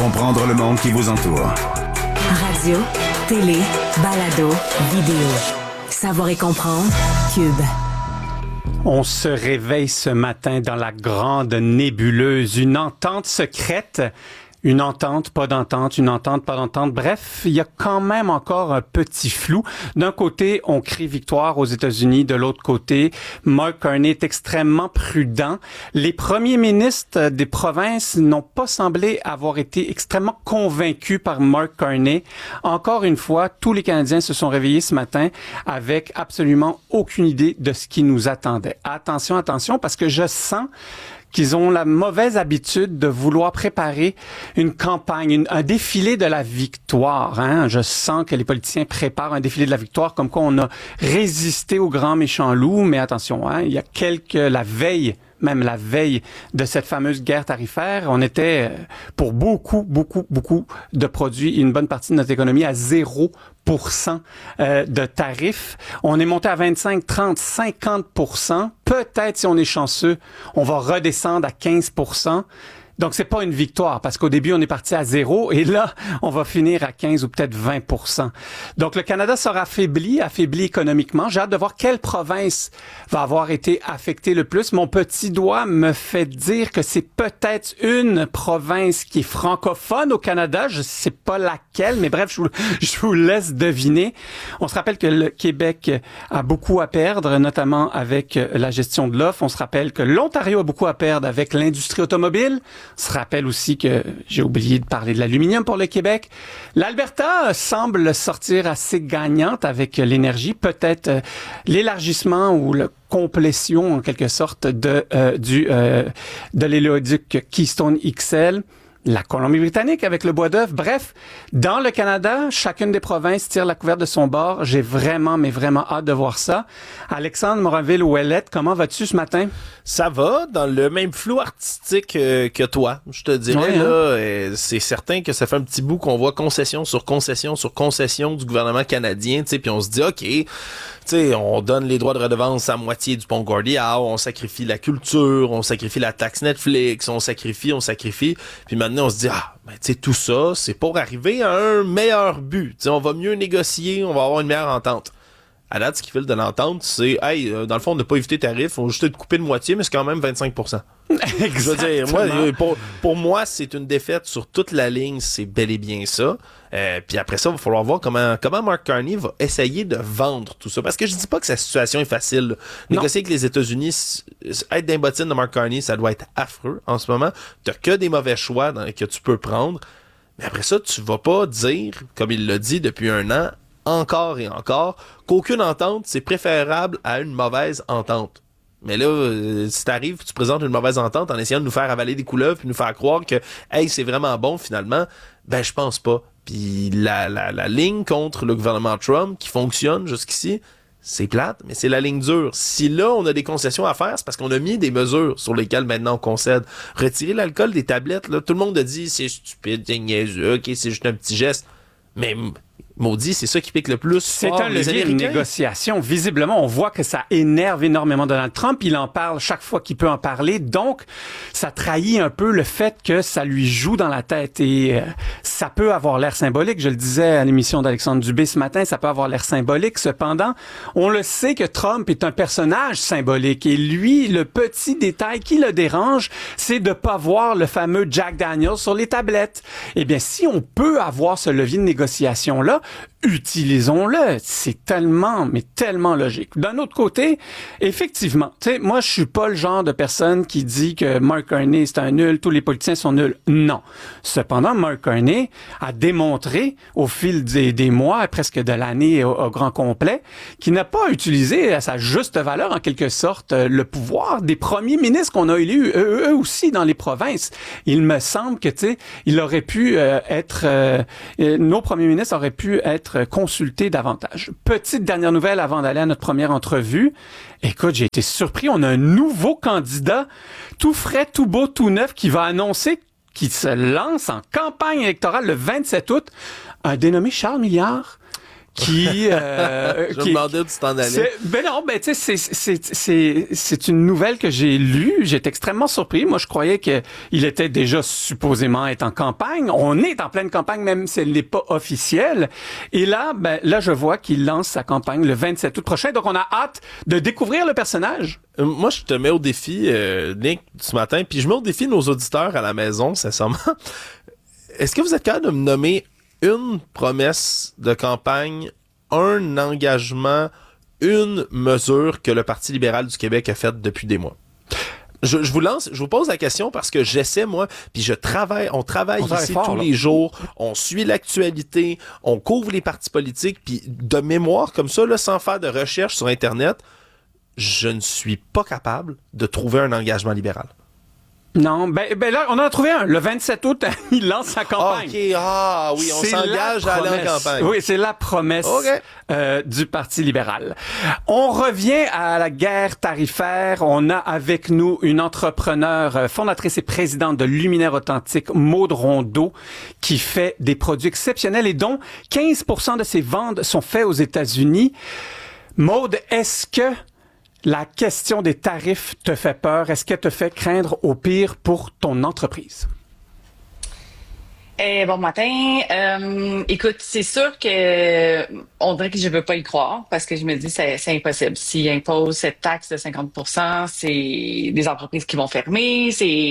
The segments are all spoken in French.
comprendre le monde qui vous entoure. Radio, télé, balado, vidéo. Savoir et comprendre. Cube. On se réveille ce matin dans la grande nébuleuse, une entente secrète. Une entente, pas d'entente, une entente, pas d'entente. Bref, il y a quand même encore un petit flou. D'un côté, on crie victoire aux États-Unis. De l'autre côté, Mark Carney est extrêmement prudent. Les premiers ministres des provinces n'ont pas semblé avoir été extrêmement convaincus par Mark Carney. Encore une fois, tous les Canadiens se sont réveillés ce matin avec absolument aucune idée de ce qui nous attendait. Attention, attention, parce que je sens qu'ils ont la mauvaise habitude de vouloir préparer une campagne, un défilé de la victoire. Hein? Je sens que les politiciens préparent un défilé de la victoire, comme quoi on a résisté au grand méchant loup. Mais attention, hein, il y a la veille de cette fameuse guerre tarifaire, on était pour beaucoup de produits, une bonne partie de notre économie à 0% de tarifs. On est monté à 25, 30, 50%. Peut-être, si on est chanceux, on va redescendre à 15%. Donc, c'est pas une victoire, parce qu'au début, on est parti à 0, et là, on va finir à 15 ou peut-être 20%. Donc, le Canada sera affaibli économiquement. J'ai hâte de voir quelle province va avoir été affectée le plus. Mon petit doigt me fait dire que c'est peut-être une province qui est francophone au Canada. Je sais pas laquelle, mais bref, je vous laisse deviner. On se rappelle que le Québec a beaucoup à perdre, notamment avec la gestion de l'offre. On se rappelle que l'Ontario a beaucoup à perdre avec l'industrie automobile. On se rappelle aussi que j'ai oublié de parler de l'aluminium pour le Québec. L'Alberta semble sortir assez gagnante avec l'énergie. Peut-être l'élargissement ou la complétion, en quelque sorte, de l'éléoduc Keystone XL. La Colombie-Britannique avec le bois d'œuvre. Bref, dans le Canada, chacune des provinces tire la couverte de son bord. J'ai vraiment hâte de voir ça. Alexandre Moraville-Ouellette, comment vas-tu ce matin? Ça va, dans le même flou artistique que toi. Je te dirais, c'est certain que ça fait un petit bout qu'on voit concession sur concession sur concession du gouvernement canadien, tu sais, puis on se dit, OK, tu sais, on donne les droits de redevance à moitié du pont Gordie-Howe, on sacrifie la culture, on sacrifie la taxe Netflix, on sacrifie, puis maintenant on se dit, tu sais, tout ça, c'est pour arriver à un meilleur but. Tu sais, on va mieux négocier, on va avoir une meilleure entente. À date, ce qui file de l'entente, c'est, dans le fond, on n'a pas évité tarif, on a juste coupé de moitié, mais c'est quand même 25%. Je veux dire, pour moi, c'est une défaite sur toute la ligne, c'est bel et bien ça. Puis après ça, il va falloir voir comment Mark Carney va essayer de vendre tout ça. Parce que je dis pas que sa situation est facile, là. Négocier avec les États-Unis, être dans les bottines de Mark Carney, ça doit être affreux en ce moment. T'as que des mauvais choix que tu peux prendre. Mais après ça, tu vas pas dire, comme il l'a dit depuis un an, encore et encore, qu'aucune entente, c'est préférable à une mauvaise entente. Mais là, si t'arrives, tu présentes une mauvaise entente en essayant de nous faire avaler des couleuvres puis nous faire croire que, c'est vraiment bon finalement, je pense pas. Puis la ligne contre le gouvernement Trump qui fonctionne jusqu'ici, c'est plate, mais c'est la ligne dure. Si là, on a des concessions à faire, c'est parce qu'on a mis des mesures sur lesquelles maintenant on concède. Retirer l'alcool des tablettes, là, tout le monde a dit, c'est stupide, c'est niaiseux, OK, c'est juste un petit geste. Mais maudit, c'est ça qui pique le plus. C'est un levier de négociation. Visiblement, on voit que ça énerve énormément Donald Trump. Il en parle chaque fois qu'il peut en parler. Donc, ça trahit un peu le fait que ça lui joue dans la tête. Et ça peut avoir l'air symbolique. Je le disais à l'émission d'Alexandre Dubé ce matin, ça peut avoir l'air symbolique. Cependant, on le sait que Trump est un personnage symbolique. Et lui, le petit détail qui le dérange, c'est de pas voir le fameux Jack Daniels sur les tablettes. Eh bien, si on peut avoir ce levier de négociation-là, utilisons-le. C'est tellement logique. D'un autre côté, effectivement, tu sais, moi, je suis pas le genre de personne qui dit que Mark Carney, c'est un nul, tous les politiciens sont nuls. Non. Cependant, Mark Carney a démontré au fil des mois, presque de l'année au grand complet, qu'il n'a pas utilisé à sa juste valeur, en quelque sorte, le pouvoir des premiers ministres qu'on a élus, eux aussi, dans les provinces. Il me semble que, tu sais, il aurait pu nos premiers ministres auraient pu être consultés davantage. Petite dernière nouvelle avant d'aller à notre première entrevue. Écoute, j'ai été surpris. On a un nouveau candidat, tout frais, tout beau, tout neuf, qui va annoncer qu'il se lance en campagne électorale le 27 août. Un dénommé Charles Milliard, qui Je me demandais où tu t'en allais. Ben non, ben tu sais, c'est une nouvelle que j'ai lue. J'étais extrêmement surpris. Moi, je croyais que il était déjà supposément être en campagne. On est en pleine campagne, même si elle n'est pas officielle. Et là, là, je vois qu'il lance sa campagne le 27 août prochain. Donc, on a hâte de découvrir le personnage. Moi, je te mets au défi, Nick, ce matin, puis je mets au défi nos auditeurs à la maison, sincèrement. Est-ce que vous êtes capable de me nommer une promesse de campagne, un engagement, une mesure que le Parti libéral du Québec a faite depuis des mois? Je vous pose la question parce que j'essaie, moi, puis on travaille ici fort, tous là. les jours, on suit l'actualité, on couvre les partis politiques, puis de mémoire comme ça, là, sans faire de recherche sur Internet, je ne suis pas capable de trouver un engagement libéral. Non, ben là, on en a trouvé un. Le 27 août, il lance sa campagne. OK, oui, on C'est s'engage la à aller en promesse. campagne. Oui, c'est la promesse du Parti libéral. On revient à la guerre tarifaire. On a avec nous une entrepreneure, fondatrice et présidente de Luminaire Authentique, Maude Rondeau, qui fait des produits exceptionnels et dont 15% de ses ventes sont faites aux États-Unis. Maude, est-ce que la question des tarifs te fait peur? Est-ce qu'elle te fait craindre au pire pour ton entreprise? Bon matin. Écoute, c'est sûr que on dirait que je veux pas y croire parce que je me dis c'est impossible. S'ils imposent cette taxe de 50%, c'est des entreprises qui vont fermer,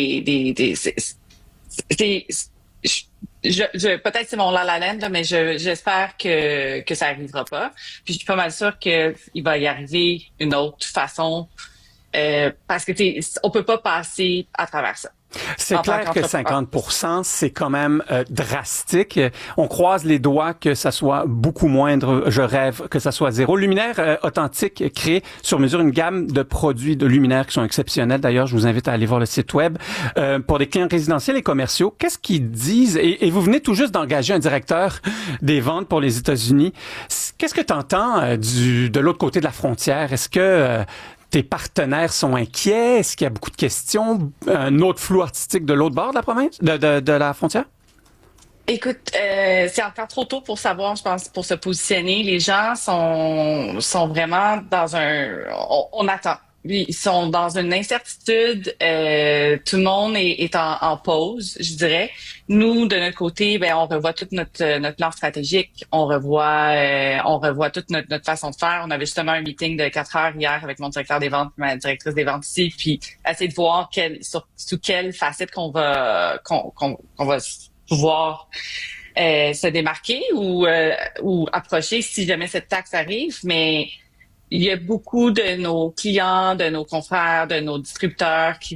peut-être c'est mon la land, là, mais j'espère que ça arrivera pas. Puis je suis pas mal sûre qu'il va y arriver une autre façon parce que on peut pas passer à travers ça. C'est clair que 50%, c'est quand même drastique. On croise les doigts que ça soit beaucoup moindre. Je rêve que ça soit zéro. Luminaire Authentique crée sur mesure une gamme de produits de luminaires qui sont exceptionnels. D'ailleurs, je vous invite à aller voir le site web. Pour des clients résidentiels et commerciaux, qu'est-ce qu'ils disent? Et vous venez tout juste d'engager un directeur des ventes pour les États-Unis. Qu'est-ce que tu entends de l'autre côté de la frontière? Est-ce que tes partenaires sont inquiets? Est-ce qu'il y a beaucoup de questions? Un autre flou artistique de l'autre bord de la province, de la frontière? Écoute, c'est encore trop tôt pour savoir, je pense, pour se positionner. Les gens sont vraiment dans on attend. Ils sont dans une incertitude. Tout le monde est en pause, je dirais. Nous, de notre côté, on revoit toute notre plan stratégique. On revoit toute notre façon de faire. On avait justement un meeting de 4 heures hier avec mon directeur des ventes, ma directrice des ventes ici, puis essayer de voir sous quelle facette qu'on va pouvoir se démarquer ou approcher si jamais cette taxe arrive. Mais il y a beaucoup de nos clients, de nos confrères, de nos distributeurs qui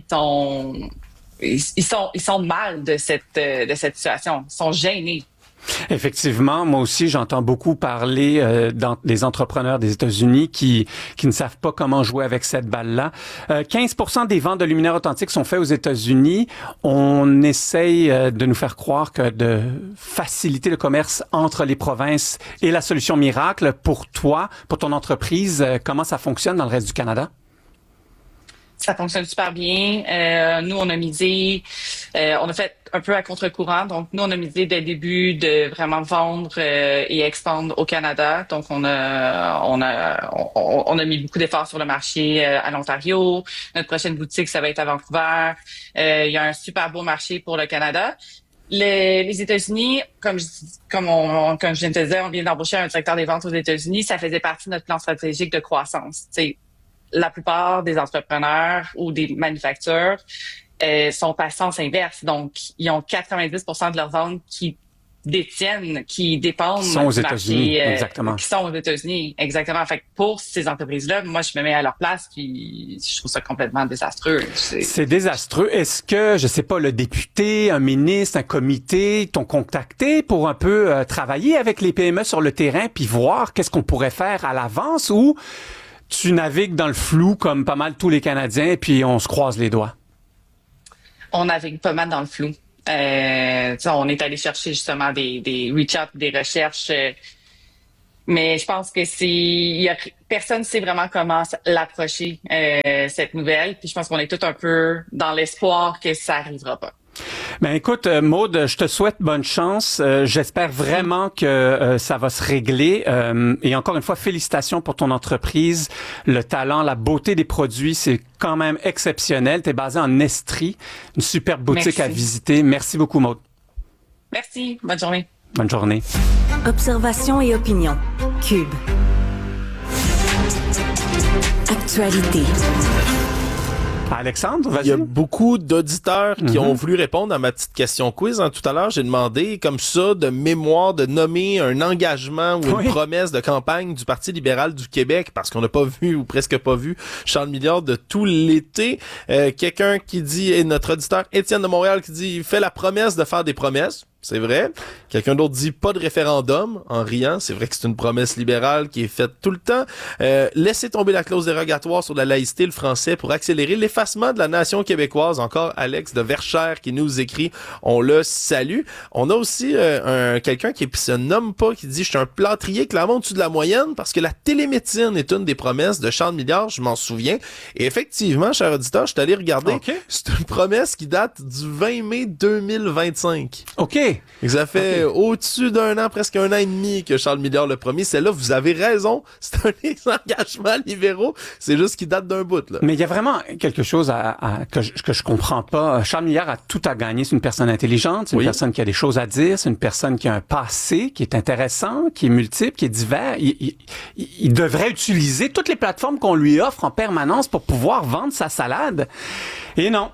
sont mal de cette situation. Ils sont gênés. Effectivement, moi aussi, j'entends beaucoup parler des entrepreneurs des États-Unis qui ne savent pas comment jouer avec cette balle-là. 15% des ventes de luminaires authentiques sont faites aux États-Unis. On essaye de nous faire croire que de faciliter le commerce entre les provinces est la solution miracle. Pour toi, pour ton entreprise, comment ça fonctionne dans le reste du Canada? Ça fonctionne super bien. Nous, on a misé, on a fait un peu à contre-courant. Donc, nous, on a misé dès le début de vraiment vendre et expandre au Canada. Donc, on a mis beaucoup d'efforts sur le marché à l'Ontario. Notre prochaine boutique, ça va être à Vancouver. Il y a un super beau marché pour le Canada. Les États-Unis, comme je viens de te dire, on vient d'embaucher un directeur des ventes aux États-Unis. Ça faisait partie de notre plan stratégique de croissance. T'sais, la plupart des entrepreneurs ou des manufactures sont à sens inverse. Donc, ils ont 90% de leurs ventes qui dépendent sont aux du États-Unis, marché, exactement. qui sont aux États-Unis, exactement. Fait que pour ces entreprises-là, moi, je me mets à leur place, puis je trouve ça complètement désastreux. C'est désastreux. Est-ce que, je sais pas, le député, un ministre, un comité t'ont contacté pour un peu travailler avec les PME sur le terrain puis voir qu'est-ce qu'on pourrait faire à l'avance, ou tu navigues dans le flou comme pas mal tous les Canadiens et puis on se croise les doigts? On navigue pas mal dans le flou. On est allé chercher justement des reach-out, des recherches, mais je pense que personne ne sait vraiment comment l'approcher, cette nouvelle. Puis je pense qu'on est tous un peu dans l'espoir que ça arrivera pas. Ben écoute, Maude, je te souhaite bonne chance. J'espère vraiment que ça va se régler. Et encore une fois, félicitations pour ton entreprise. Le talent, la beauté des produits, c'est quand même exceptionnel. Tu es basé en Estrie, une superbe boutique à visiter. Merci beaucoup, Maude. Merci. Bonne journée. Bonne journée. Observation et opinion. Cube. Actualité. Alexandre, vas-y. Il y a beaucoup d'auditeurs qui ont voulu répondre à ma petite question quiz. Tout à l'heure, j'ai demandé, comme ça, de mémoire, de nommer un engagement ou une promesse de campagne du Parti libéral du Québec, parce qu'on n'a pas vu, ou presque pas vu, Charles Milliard de tout l'été. Quelqu'un qui dit, et notre auditeur Étienne de Montréal, qui dit, il fait la promesse de faire des promesses. C'est vrai. Quelqu'un d'autre dit pas de référendum en riant. C'est vrai que c'est une promesse libérale qui est faite tout le temps. Laissez tomber la clause dérogatoire sur la laïcité, le français, pour accélérer l'effacement de la nation québécoise. Encore Alex de Verchères qui nous écrit. On le salue. On a aussi quelqu'un qui se nomme pas, qui dit « Je suis un plâtrier clairement au-dessus de la moyenne parce que la télémédecine est une des promesses de Charles Milliard. » Je m'en souviens. Et effectivement, cher auditeur, je suis allé regarder. Okay. C'est une promesse qui date du 20 mai 2025. OK. Et ça fait au-dessus d'un an, presque un an et demi que Charles Milliard l'a promis. Celle-là, vous avez raison. C'est un des engagements libéraux. C'est juste qu'il date d'un bout, là. Mais il y a vraiment quelque chose que je comprends pas. Charles Milliard a tout à gagner. C'est une personne intelligente. C'est une personne qui a des choses à dire. C'est une personne qui a un passé qui est intéressant, qui est multiple, qui est divers. Il devrait utiliser toutes les plateformes qu'on lui offre en permanence pour pouvoir vendre sa salade. Et non.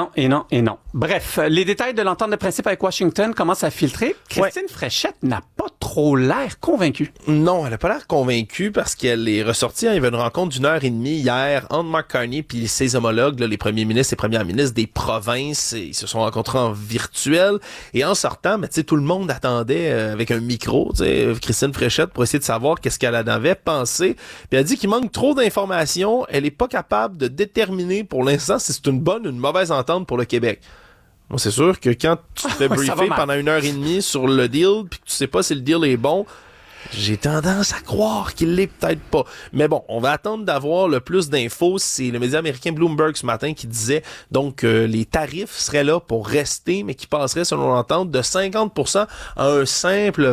Bref, les détails de l'entente de principe avec Washington commencent à filtrer. Christine Fréchette n'a pas trop l'air convaincue. Non, elle n'a pas l'air convaincue parce qu'elle est ressortie. Il y avait une rencontre d'une heure et demie hier entre Mark Carney puis ses homologues, là, les premiers ministres et premières ministres des provinces. Ils se sont rencontrés en virtuel. Et en sortant, tout le monde attendait avec un micro, Christine Fréchette, pour essayer de savoir qu'est-ce qu'elle en avait pensé. Puis elle a dit qu'il manque trop d'informations. Elle n'est pas capable de déterminer pour l'instant si c'est une bonne ou une mauvaise entente pour le Québec. Bon, c'est sûr que quand tu te fais briefer pendant une heure et demie sur le deal puis que tu sais pas si le deal est bon, j'ai tendance à croire qu'il l'est peut-être pas. Mais bon, on va attendre d'avoir le plus d'infos. C'est le média américain Bloomberg ce matin qui disait donc les tarifs seraient là pour rester, mais qui passeraient selon l'entente de 50% à un simple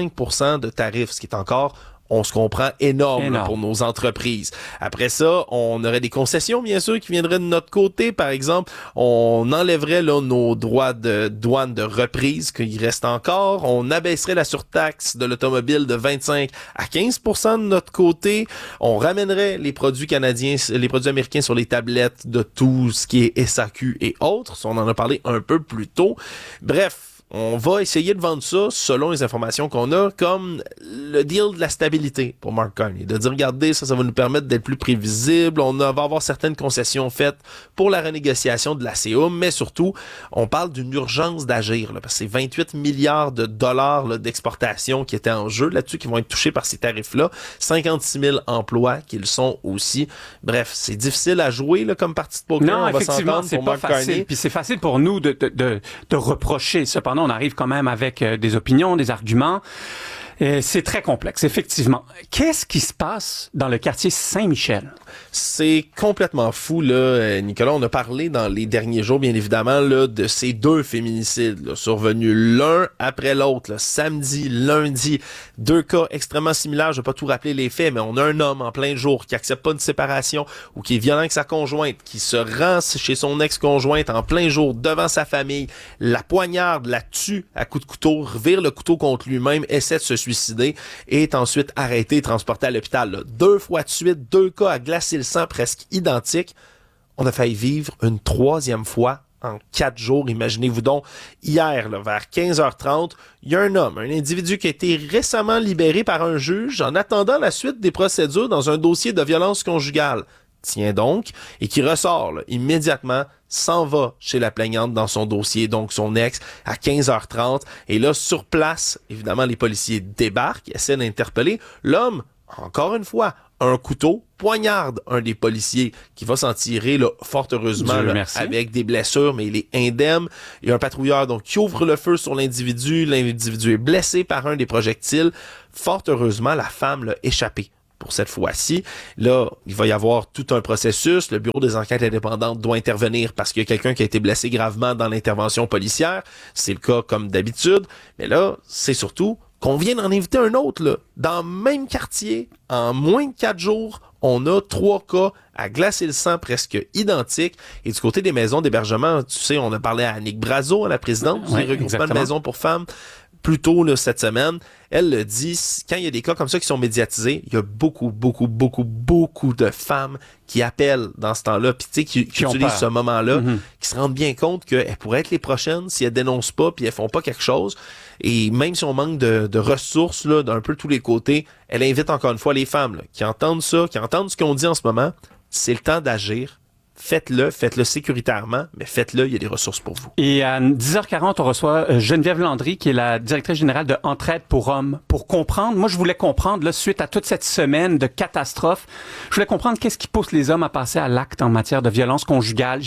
25% de tarifs, ce qui est encore, on se comprend, énorme. Là, pour nos entreprises. Après ça, on aurait des concessions, bien sûr, qui viendraient de notre côté. Par exemple, on enlèverait là, nos droits de douane de reprise, qu'il reste encore. On abaisserait la surtaxe de l'automobile de 25 à 15% de notre côté. On ramènerait les produits canadiens, les produits américains sur les tablettes de tout ce qui est SAQ et autres. On en a parlé un peu plus tôt. Bref, on va essayer de vendre ça, selon les informations qu'on a, comme le deal de la stabilité pour Mark Carney. De dire, regardez, ça va nous permettre d'être plus prévisible. On va avoir certaines concessions faites pour la renégociation de la CA, mais surtout, on parle d'une urgence d'agir, là, parce que c'est 28 milliards de dollars là, d'exportation qui étaient en jeu là-dessus, qui vont être touchés par ces tarifs-là. 56 000 emplois qu'ils sont aussi. Bref, c'est difficile à jouer là, comme partie de poker. Non, on effectivement, va c'est pour pas Mark facile. Carney. Puis c'est facile pour nous de reprocher. Cependant, on arrive quand même avec des opinions, des arguments. C'est très complexe, effectivement. Qu'est-ce qui se passe dans le quartier Saint-Michel? C'est complètement fou, là, Nicolas. On a parlé dans les derniers jours, bien évidemment, là, de ces deux féminicides là, survenus l'un après l'autre, là, samedi, lundi. Deux cas extrêmement similaires. Je vais pas tout rappeler les faits, mais on a un homme en plein jour qui accepte pas une séparation ou qui est violent avec sa conjointe, qui se rend chez son ex-conjointe en plein jour devant sa famille, la poignarde, la tue à coups de couteau, revire le couteau contre lui-même, essaie de se suicider et est ensuite arrêté et transporté à l'hôpital. Là. 2 fois de suite, 2 cas à glacer le sang presque identiques. On a failli vivre une 3e fois en 4 jours. Imaginez-vous donc, hier, là, vers 15h30, il y a un homme, un individu qui a été récemment libéré par un juge en attendant la suite des procédures dans un dossier de violence conjugale. Tiens donc, et qui ressort là, immédiatement, s'en va chez la plaignante dans son dossier, donc son ex, à 15h30. Et là, sur place, évidemment, les policiers débarquent, essaient d'interpeller. L'homme, encore une fois, un couteau, poignarde un des policiers qui va s'en tirer, là, fort heureusement, là, avec des blessures, mais il est indemne. Il y a un patrouilleur donc qui ouvre le feu sur l'individu. L'individu est blessé par un des projectiles. Fort heureusement, la femme l'a échappé pour cette fois-ci. Là, il va y avoir tout un processus. Le Bureau des enquêtes indépendantes doit intervenir parce qu'il y a quelqu'un qui a été blessé gravement dans l'intervention policière. C'est le cas comme d'habitude. Mais là, c'est surtout qu'on vient d'en inviter un autre, là. Dans le même quartier, en moins de 4 jours, on a 3 cas à glacer le sang presque identiques. Et du côté des maisons d'hébergement, tu sais, on a parlé à Annick Brazo, à la présidente du regroupement de maisons pour femmes, plus tôt là, cette semaine. Elle le dit, quand il y a des cas comme ça qui sont médiatisés, il y a beaucoup de femmes qui appellent dans ce temps-là, puis tu sais, qui utilisent ce moment-là, qui se rendent bien compte qu'elles pourraient être les prochaines si elles dénoncent pas, puis elles font pas quelque chose. Et même si on manque de ressources là, d'un peu tous les côtés, elle invite encore une fois les femmes là, qui entendent ça, qui entendent ce qu'on dit en ce moment. C'est le temps d'agir. Faites-le sécuritairement, mais faites-le, il y a des ressources pour vous. Et à 10h40, on reçoit Geneviève Landry, qui est la directrice générale de Entraide pour hommes, pour comprendre. Moi, je voulais comprendre, là, suite à toute cette semaine de catastrophe, je voulais comprendre qu'est-ce qui pousse les hommes à passer à l'acte en matière de violence conjugale.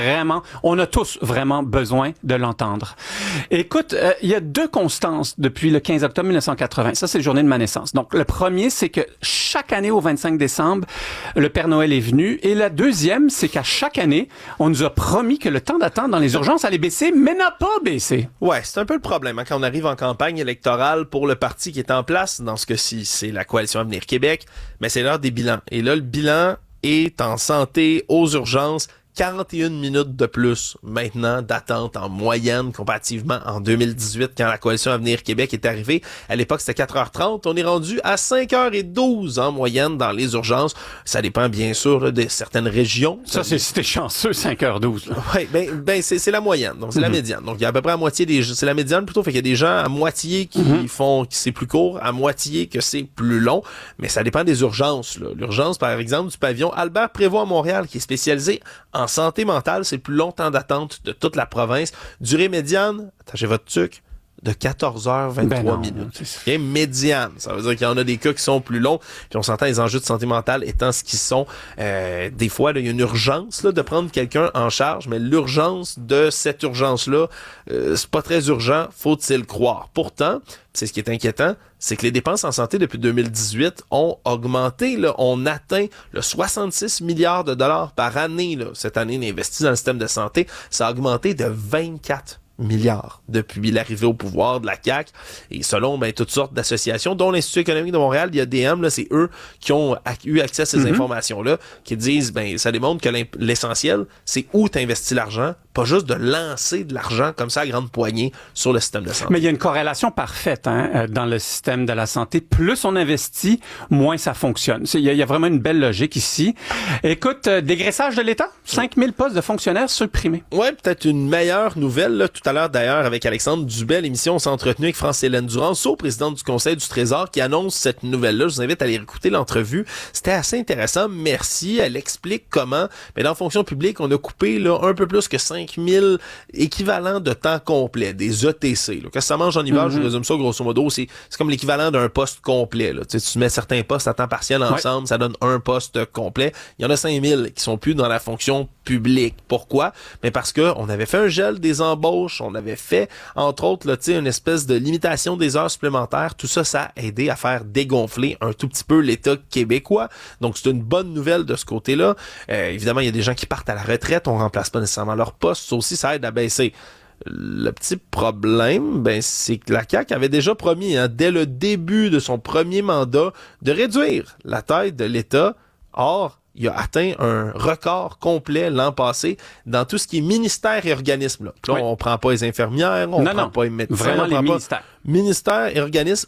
On a tous vraiment besoin de l'entendre. Écoute, il y a 2 constances depuis le 15 octobre 1980. Ça, c'est la journée de ma naissance. Donc, le premier, c'est que chaque année, au 25 décembre, le Père Noël est venu. Et la deuxième, c'est qu'à chaque année, on nous a promis que le temps d'attente dans les urgences allait baisser, mais n'a pas baissé. Ouais, c'est un peu le problème quand on arrive en campagne électorale pour le parti qui est en place. Dans ce cas-ci, c'est la Coalition Avenir Québec, mais c'est l'heure des bilans. Et là, le bilan est en santé aux urgences. 41 minutes de plus maintenant d'attente en moyenne comparativement en 2018 quand la Coalition Avenir Québec est arrivée. À l'époque, c'était 4h30. On est rendu à 5h12 en moyenne dans les urgences. Ça dépend bien sûr là, de certaines régions. Ça, c'est si t'es chanceux, 5h12. Oui, ben c'est la moyenne. Donc, c'est la médiane. Donc, il y a à peu près à moitié c'est la médiane plutôt. Fait qu'il y a des gens à moitié qui font que c'est plus court, à moitié que c'est plus long. Mais ça dépend des urgences, là. L'urgence, par exemple, du pavillon Albert Prévost à Montréal, qui est spécialisé en santé mentale, c'est le plus long temps d'attente de toute la province. Durée médiane, attachez votre tuque, de 14h23 minutes. Et médiane, ça veut dire qu'il y en a des cas qui sont plus longs, puis on s'entend les enjeux de santé mentale étant ce qu'ils sont. Des fois, il y a une urgence là, de prendre quelqu'un en charge, mais l'urgence de cette urgence-là, c'est pas très urgent, faut-il croire. Pourtant, c'est ce qui est inquiétant, c'est que les dépenses en santé depuis 2018 ont augmenté. Là, on atteint le 66 milliards de dollars par année. Là, cette année, investi dans le système de santé, ça a augmenté de 24 milliards depuis l'arrivée au pouvoir de la CAQ. Et selon toutes sortes d'associations, dont l'Institut économique de Montréal, l'IADM, là, c'est eux qui ont eu accès à ces informations-là, qui disent, ça démontre que l'essentiel, c'est où tu investis l'argent, pas juste de lancer de l'argent comme ça à grande poignée sur le système de santé. Mais il y a une corrélation parfaite dans le système de la santé. Plus on investit, moins ça fonctionne. Il y a vraiment une belle logique ici. Écoute, dégraissage de l'État, 5000 postes de fonctionnaires supprimés. Ouais, peut-être une meilleure nouvelle. Là, tout à l'heure, d'ailleurs, avec Alexandre Dubé, l'émission, on s'est entretenu avec France-Hélène Duranceau, présidente du Conseil du Trésor, qui annonce cette nouvelle-là. Je vous invite à aller écouter l'entrevue. C'était assez intéressant. Merci. Elle explique comment, mais dans la fonction publique, on a coupé là, un peu plus que 5000 équivalents de temps complet, des ETC. Là. Quand ça mange en hiver, je résume ça grosso modo, c'est comme l'équivalent d'un poste complet. Là. Tu mets certains postes à temps partiel ensemble, ça donne un poste complet. Il y en a 5000 qui sont plus dans la fonction publique. Pourquoi? Mais parce que on avait fait un gel des embauches, on avait fait, entre autres, là, une espèce de limitation des heures supplémentaires. Tout ça, ça a aidé à faire dégonfler un tout petit peu l'État québécois. Donc, c'est une bonne nouvelle de ce côté-là. Évidemment, il y a des gens qui partent à la retraite, on remplace pas nécessairement leur poste. Ça aussi, ça aide à baisser. Le petit problème, c'est que la CAQ avait déjà promis, dès le début de son premier mandat, de réduire la taille de l'État. Or, il a atteint un record complet l'an passé dans tout ce qui est ministère et organismes. Là, on prend pas les infirmières, on prend pas les médecins. Vraiment les ministères. Ministère et organismes,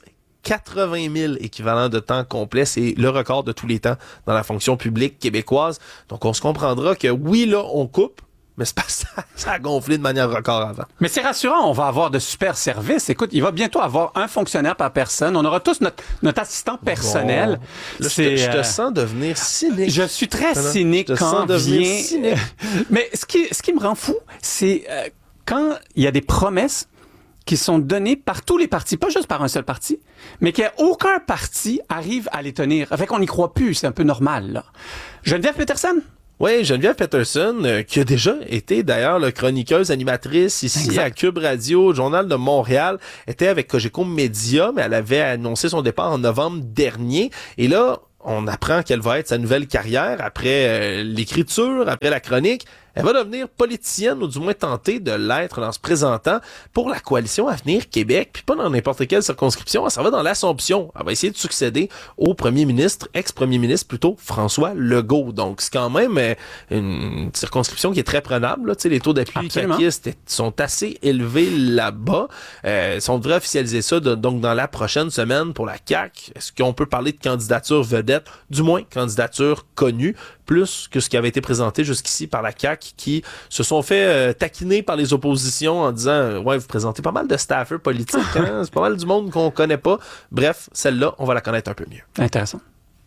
80 000 équivalents de temps complet. C'est le record de tous les temps dans la fonction publique québécoise. Donc, on se comprendra que oui, là, on coupe, mais c'est pas ça, ça a gonflé de manière record avant. Mais c'est rassurant, on va avoir de super services. Écoute, il va bientôt avoir un fonctionnaire par personne. On aura tous notre assistant personnel. Bon. Là, je te sens devenir cynique. Je suis très cynique quand vient... Cynique. Mais ce qui me rend fou, c'est quand il y a des promesses qui sont données par tous les partis, pas juste par un seul parti, mais qu'aucun parti arrive à les tenir. Fait qu'on n'y croit plus, c'est un peu normal, là. Geneviève Peterson? Oui, Geneviève Peterson, qui a déjà été d'ailleurs la chroniqueuse animatrice ici à Cube Radio, Journal de Montréal, était avec Cogeco Média, mais elle avait annoncé son départ en novembre dernier. Et là, on apprend quelle va être sa nouvelle carrière après l'écriture, après la chronique. Elle va devenir politicienne, ou du moins tenter de l'être en se présentant pour la coalition Avenir Québec, puis pas dans n'importe quelle circonscription, elle s'en va dans l'Assomption. Elle va essayer de succéder au premier ministre, ex-premier ministre plutôt, François Legault. Donc c'est quand même une circonscription qui est très prenable, là. Tu sais, les taux d'appui caquistes sont assez élevés là-bas. On devrait officialiser ça donc dans la prochaine semaine pour la CAQ. Est-ce qu'on peut parler de candidature vedette, du moins candidature connue, plus que ce qui avait été présenté jusqu'ici par la CAQ, qui se sont fait taquiner par les oppositions en disant « Ouais, vous présentez pas mal de staffers politiques, hein? C'est pas mal du monde qu'on connaît pas. » Bref, celle-là, on va la connaître un peu mieux. Intéressant.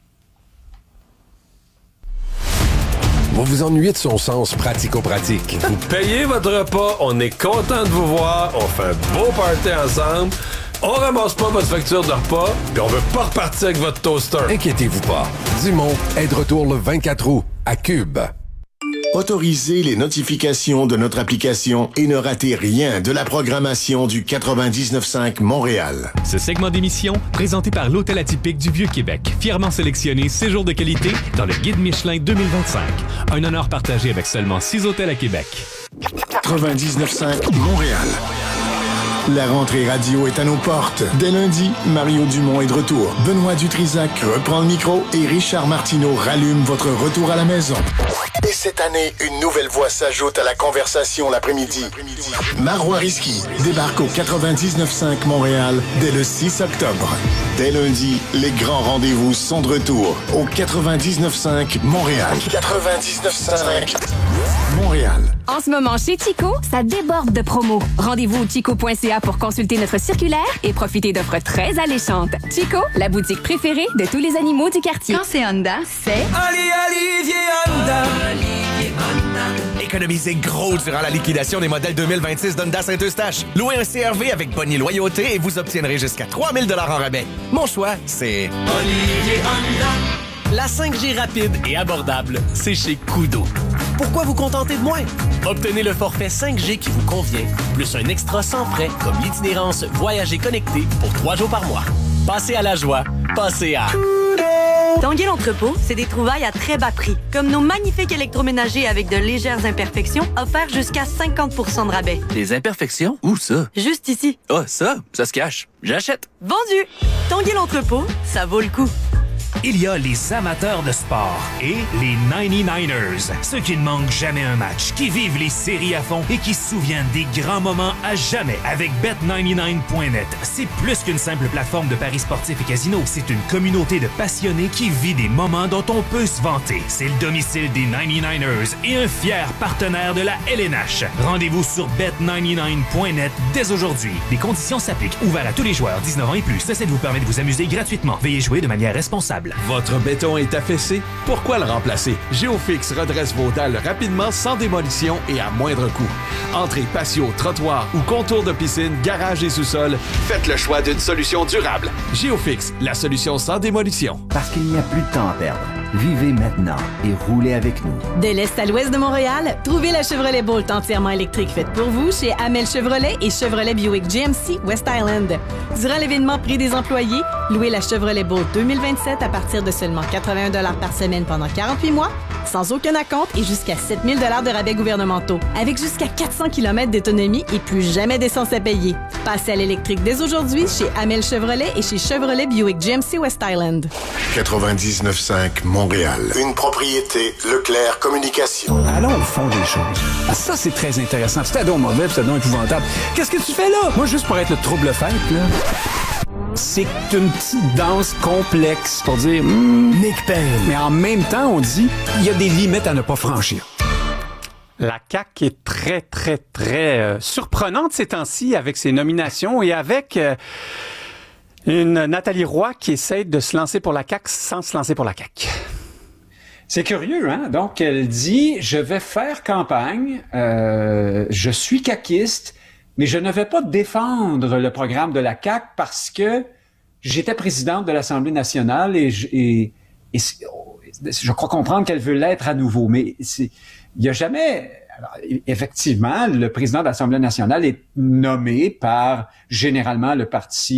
Vous vous ennuyez de son sens pratico-pratique. Vous payez votre repas, on est content de vous voir, on fait un beau party ensemble, on ramasse pas votre facture de repas, puis on veut pas repartir avec votre toaster. Inquiétez-vous pas. Dumont est de retour le 24 août à Cube. Autorisez les notifications de notre application et ne ratez rien de la programmation du 99.5 Montréal. Ce segment d'émission, présenté par l'Hôtel Atypique du Vieux-Québec, fièrement sélectionné séjour de qualité dans le Guide Michelin 2025. Un honneur partagé avec seulement 6 hôtels à Québec. 99.5 Montréal. La rentrée radio est à nos portes. Dès lundi, Mario Dumont est de retour. Benoît Dutrisac reprend le micro et Richard Martineau rallume votre retour à la maison. Et cette année, une nouvelle voix s'ajoute à la conversation l'après-midi. Marois Risky débarque au 99.5 Montréal dès le 6 octobre. Dès lundi, les grands rendez-vous sont de retour au 99.5 Montréal. 99.5 Montréal. En ce moment, chez Chico, ça déborde de promos. Rendez-vous au chico.ca pour consulter notre circulaire et profiter d'offres très alléchantes. Chico, la boutique préférée de tous les animaux du quartier. Quand c'est Honda, c'est... Olivier Honda. Économisez gros durant la liquidation des modèles 2026 d'Honda Saint-Eustache. Louez un CR-V avec bonnie loyauté et vous obtiendrez jusqu'à 3 000 $ en rabais. Mon choix, c'est... Olivier Honda. La 5G rapide et abordable, c'est chez Kudo. Pourquoi vous contenter de moins? Obtenez le forfait 5G qui vous convient, plus un extra sans frais comme l'itinérance Voyager connecté pour 3 jours par mois. Passez à la joie, passez à... Tanguay l'entrepôt, c'est des trouvailles à très bas prix, comme nos magnifiques électroménagers avec de légères imperfections offerts jusqu'à 50 % de rabais. Des imperfections? Où ça? Juste ici. Ah, ça se cache. J'achète. Vendu! Tanguay l'entrepôt, ça vaut le coup. Il y a les amateurs de sport et les 99ers, ceux qui ne manquent jamais un match, qui vivent les séries à fond et qui se souviennent des grands moments à jamais avec Bet99.net. C'est plus qu'une simple plateforme de paris sportifs et casino, c'est une communauté de passionnés qui vit des moments dont on peut se vanter. C'est le domicile des 99ers et un fier partenaire de la LNH. Rendez-vous sur Bet99.net dès aujourd'hui. Les conditions s'appliquent, ouvert à tous les joueurs 19 ans et plus. Ceci vous permet de vous amuser gratuitement. Veuillez jouer de manière responsable. Votre béton est affaissé? Pourquoi le remplacer? Géofix redresse vos dalles rapidement, sans démolition et à moindre coût. Entrée, patio, trottoir ou contour de piscine, garage et sous-sol, faites le choix d'une solution durable. Géofix, la solution sans démolition. Parce qu'il n'y a plus de temps à perdre. Vivez maintenant et roulez avec nous. De l'Est à l'Ouest de Montréal, trouvez la Chevrolet Bolt entièrement électrique faite pour vous chez Amel Chevrolet et Chevrolet Buick GMC West Island. Durant l'événement Prix des employés, louez la Chevrolet Bolt 2027 à partir de seulement 81 $ par semaine pendant 48 mois, sans aucun acompte et jusqu'à 7 000 $ de rabais gouvernementaux, avec jusqu'à 400 km d'autonomie et plus jamais d'essence à payer. Passez à l'électrique dès aujourd'hui chez Amel Chevrolet et chez Chevrolet Buick GMC West Island. 99.5 Montréal. Une propriété Leclerc Communication. Allons au fond des choses. Ah, ça, c'est très intéressant. C'était donc mauvais, puis c'était donc épouvantable. Qu'est-ce que tu fais là? Moi, juste pour être le trouble-fête, là. C'est une petite danse complexe pour dire Nick Payne. Mais en même temps, on dit il y a des limites à ne pas franchir. La CAQ est très, très, très surprenante ces temps-ci avec ses nominations et avec une Nathalie Roy qui essaie de se lancer pour la CAQ sans se lancer pour la CAQ. C'est curieux, hein? Donc, elle dit, je vais faire campagne, je suis caquiste, mais je ne vais pas défendre le programme de la CAQ parce que j'étais présidente de l'Assemblée nationale et je crois comprendre qu'elle veut l'être à nouveau. Mais il n'y a jamais... Alors, effectivement, le président de l'Assemblée nationale est nommé par, généralement, le parti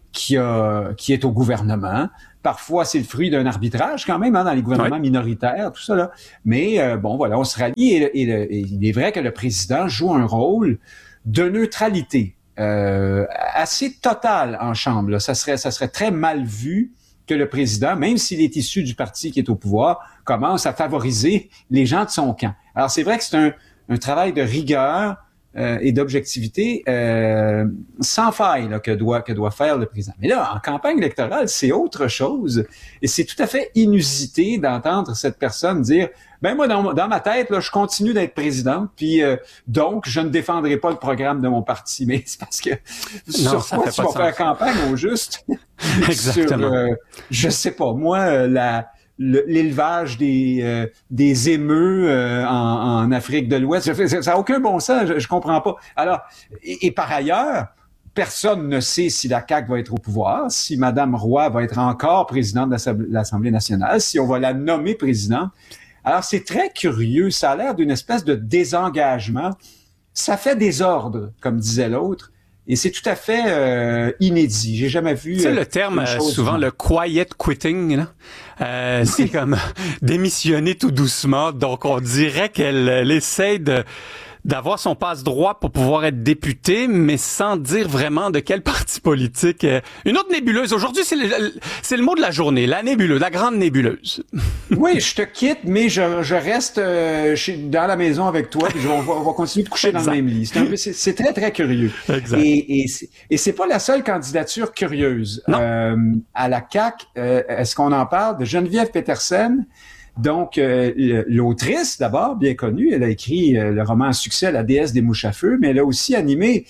qui est au gouvernement. Parfois, c'est le fruit d'un arbitrage quand même, dans les gouvernements minoritaires, tout ça là. Mais on se rallie et il est vrai que le président joue un rôle de neutralité assez total en Chambre. Là. Ça serait très mal vu que le président, même s'il est issu du parti qui est au pouvoir, commence à favoriser les gens de son camp. Alors, c'est vrai que c'est un travail de rigueur et d'objectivité sans faille là, que doit faire le président. Mais là, en campagne électorale, c'est autre chose. Et c'est tout à fait inusité d'entendre cette personne dire « Ben moi, dans ma tête, là, je continue d'être présidente, puis donc, je ne défendrai pas le programme de mon parti. » Mais c'est parce que sur quoi tu vas faire campagne au juste? Exactement. Sur, je sais pas, moi, l'élevage des émeus en Afrique de l'Ouest, ça n'a aucun bon sens, je comprends pas. Alors, et par ailleurs, personne ne sait si la CAQ va être au pouvoir, si Mme Roy va être encore présidente de l'Assemblée nationale, si on va la nommer présidente. Alors, c'est très curieux, ça a l'air d'une espèce de désengagement. Ça fait désordre, comme disait l'autre. Et c'est tout à fait inédit. J'ai jamais vu. Tu sais, le terme, souvent, le quiet quitting, là, c'est comme démissionner tout doucement. Donc, on dirait qu'elle essaie d'avoir son passe-droit pour pouvoir être députée, mais sans dire vraiment de quel parti politique. Une autre nébuleuse. Aujourd'hui, c'est le mot de la journée, la nébuleuse, la grande nébuleuse. Oui, je te quitte, mais je reste dans la maison avec toi, puis on va continuer de coucher dans le même lit. C'est très, très curieux. Exact. Et c'est pas la seule candidature curieuse. À la CAQ, est-ce qu'on en parle de Geneviève Petersen? Donc, l'autrice, d'abord, bien connue, elle a écrit le roman à succès « La déesse des mouches à feu », mais elle a aussi animé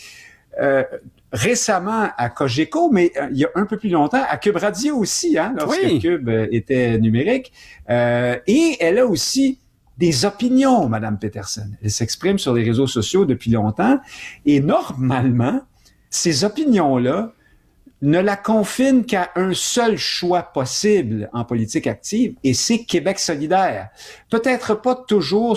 récemment à Cogeco, mais il y a un peu plus longtemps, à Cube Radio aussi, lorsque Cube était numérique. Et elle a aussi des opinions, Madame Petersen. Elle s'exprime sur les réseaux sociaux depuis longtemps. Et normalement, ces opinions-là ne la confine qu'à un seul choix possible en politique active, et c'est Québec solidaire. Peut-être pas toujours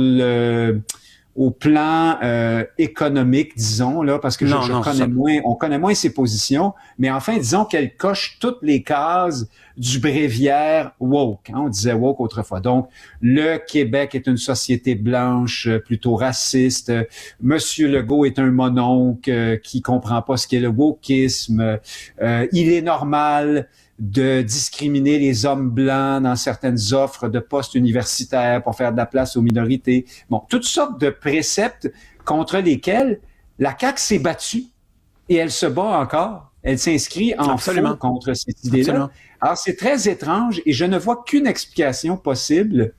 au plan économique, disons, là, parce que on connaît moins ses positions, mais enfin, disons qu'elle coche toutes les cases du bréviaire woke. On disait woke autrefois. Donc, le Québec est une société blanche, plutôt raciste. Monsieur Legault est un mononcle qui comprend pas ce qu'est le wokisme. Il est normal de discriminer les hommes blancs dans certaines offres de postes universitaires pour faire de la place aux minorités. Bon, toutes sortes de préceptes contre lesquels la CAQ s'est battue et elle se bat encore. Elle s'inscrit en faux contre cette idée-là. Absolument. Alors, c'est très étrange et je ne vois qu'une explication possible.